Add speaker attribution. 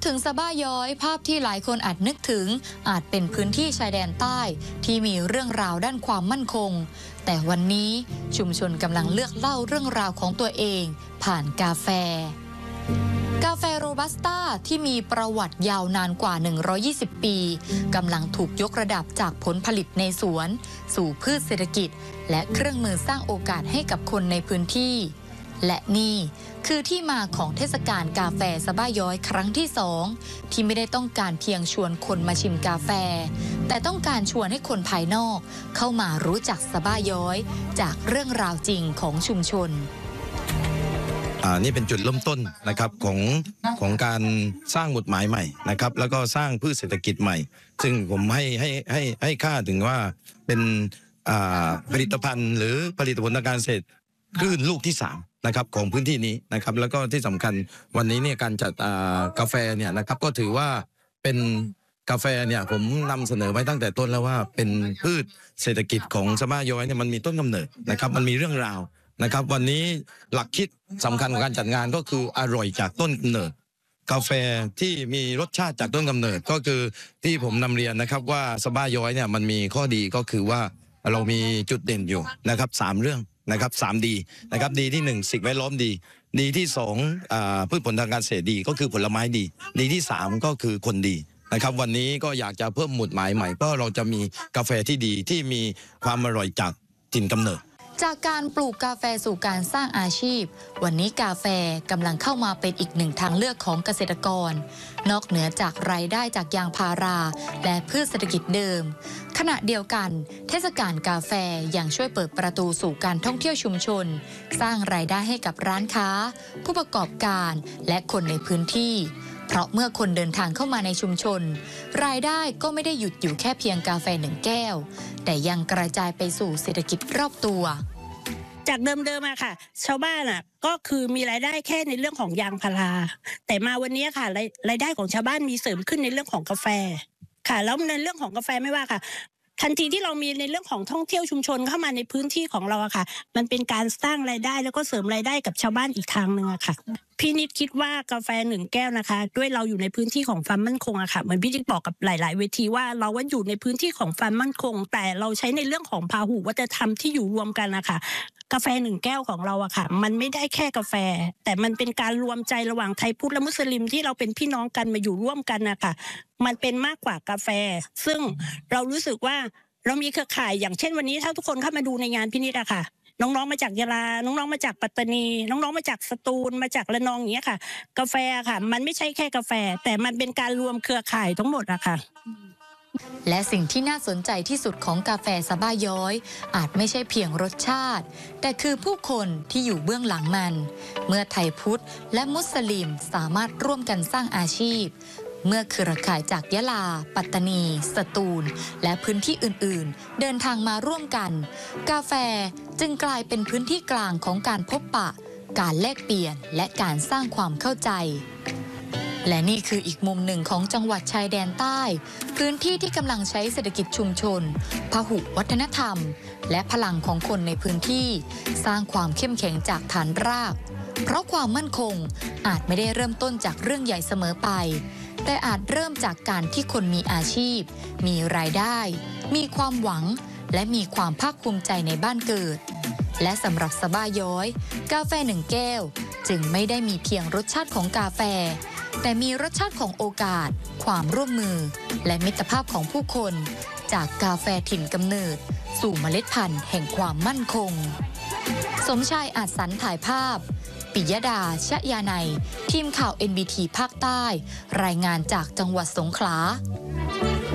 Speaker 1: ถึงสะบ้าย้อยภาพที่หลายคนอาจนึกถึงอาจเป็นพื้นที่ชายแดนใต้ที่มีเรื่องราวด้านความมั่นคงแต่วันนี้ชุมชนกำลังเลือกเล่าเรื่องราวของตัวเองผ่านกาแฟโรบัสต้าที่มีประวัติยาวนานกว่า120ปีกำลังถูกยกระดับจากผลผลิตในสวนสู่พืชเศรษฐกิจและเครื่องมือสร้างโอกาสให้กับคนในพื้นที่และนี่คือที่มาของเทศกาลกาแฟสะบ้าย้อยครั้งที่2ที่ไม่ได้ต้องการเพียงชวนคนมาชิมกาแฟแต่ต้องการชวนให้คนภายนอกเข้ามารู้จักสะบ้าย้อยจากเรื่องราวจริงของชุมชน
Speaker 2: นี่เป็นจุดเริ่มต้นนะครับของการสร้างกฎหมายใหม่นะครับแล้วก็สร้างพืชเศรษฐกิจใหม่ซึ่งผมให้ค่าถึงว่าเป็นผลิตภัณฑ์หรือผลิตผลทางการเกษตรคลื่นลูกที่3นะครับของพื้นที่นี้นะครับแล้วก็ที่สำคัญวันนี้เนี่ยการจัดกาแฟเนี่ยนะครับก็ถือว่าเป็นกาแฟเนี่ยผมนำเสนอไว้ตั้งแต่ต้นแล้วว่าเป็นพืชเศรษฐกิจของสะบ้าย้อยเนี่ยมันมีต้นกำเนิดนะครับมันมีเรื่องราวนะครับวันนี้หลักคิดสำคัญของการจัดงานก็คืออร่อยจากต้นกำเนิดกาแฟที่มีรสชาติจากต้นกำเนิดก็คือที่ผมนำเรียนนะครับว่าสะบ้าย้อยเนี่ยมันมีข้อดีก็คือว่าเรามีจุดเด่นอยู่นะครับ3เรื่องนะครับ3ดีนะครับดีที่1สิ่งแวดล้อมดีที่2พืชผลทางการเกษตรดีก็คือผลไม้ดีที่3ก็คือคนดีนะครับวันนี้ก็อยากจะเพิ่มหมุดหมายใหม่เพราะเราจะมีกาแฟที่ดีที่มีความอร่อยจากถิ่นกำเนิด
Speaker 1: จากการปลูกกาแฟสู่การสร้างอาชีพวันนี้กาแฟกำลังเข้ามาเป็นอีกหนึ่งทางเลือกของเกษตรกรนอกเหนือจากรายได้จากยางพาราและพืชเศรษฐกิจเดิมขณะเดียวกันเทศกาลกาแฟยังช่วยเปิดประตูสู่การท่องเที่ยวชุมชนสร้างรายได้ให้กับร้านค้าผู้ประกอบการและคนในพื้นที่เพราะเมื่อคนเดินทางเข้ามาในชุมชนรายได้ก็ไม่ได้หยุดอยู่แค่เพียงกาแฟ1แก้วแต่ยังกระจายไปสู่เศรษฐกิจรอบตัว
Speaker 3: จากเดิมๆค่ะชาวบ้านก็คือมีรายได้แค่ในเรื่องของยางพาราแต่มาวันนี้ค่ะรายได้ของชาวบ้านมีเสริมขึ้นในเรื่องของกาแฟค่ะแล้วในเรื่องของกาแฟไม่ว่าค่ะทันทีที่เรามีในเรื่องของท่องเที่ยวชุมชนเข้ามาในพื้นที่ของเราค่ะมันเป็นการสร้างรายได้แล้วก็เสริมรายได้กับชาวบ้านอีกทางนึงค่ะพี่นิดคิดว่ากาแฟ1แก้วนะคะด้วยเราอยู่ในพื้นที่ของความมั่นคงค่ะเหมือนพี่นิดบอกกับหลายๆเวทีว่าเราว่าอยู่ในพื้นที่ของความมั่นคงแต่เราใช้ในเรื่องของพหุวัฒนธรรมที่อยู่รวมกันนะคะกาแฟ1แก้วของเราค่ะมันไม่ได้แค่กาแฟแต่มันเป็นการรวมใจระหว่างไทยพุทธและมุสลิมที่เราเป็นพี่น้องกันมาอยู่ร่วมกันนะคะมันเป็นมากกว่ากาแฟซึ่งเรารู้สึกว่าเรามีเครือข่ายอย่างเช่นวันนี้ถ้าทุกคนเข้ามาดูในงานพี่นิดค่ะน้องๆมาจากยะลาน้องๆมาจากปัตตานีน้องๆมาจากสตูลมาจากระนองอย่างเงี้ยค่ะกาแฟค่ะมันไม่ใช่แค่กาแฟแต่มันเป็นการรวมเครือข่ายทั้งหมดค่ะ
Speaker 1: และสิ่งที่น่าสนใจที่สุดของกาแฟสะบ้าย้อยอาจไม่ใช่เพียงรสชาติแต่คือผู้คนที่อยู่เบื้องหลังมันเมื่อไทยพุทธและมุสลิมสามารถร่วมกันสร้างอาชีพเมื่อเครือข่ายจากยะลาปัตตานีสตูลและพื้นที่อื่นๆเดินทางมาร่วมกันกาแฟจึงกลายเป็นพื้นที่กลางของการพบปะการแลกเปลี่ยนและการสร้างความเข้าใจและนี่คืออีกมุมหนึ่งของจังหวัดชายแดนใต้พื้นที่ที่กำลังใช้เศรษฐกิจชุมชนพหุวัฒนธรรมและพลังของคนในพื้นที่สร้างความเข้มแข็งจากฐานรากเพราะความมั่นคงอาจไม่ได้เริ่มต้นจากเรื่องใหญ่เสมอไปแต่อาจเริ่มจากการที่คนมีอาชีพมีรายได้มีความหวังและมีความภาคภูมิใจในบ้านเกิดและสำหรับสะบ้าย้อยกาแฟ1แก้วจึงไม่ได้มีเพียงรสชาติของกาแฟแต่มีรสชาติของโอกาสความร่วมมือและมิตรภาพของผู้คนจากกาแฟถิ่นกำเนิดสู่เมล็ดพันธุ์แห่งความมั่นคงสมชายอาจสรรถ่ายภาพปิยดาชยานัยทีมข่าว NBT ภาคใต้รายงานจากจังหวัดสงขลา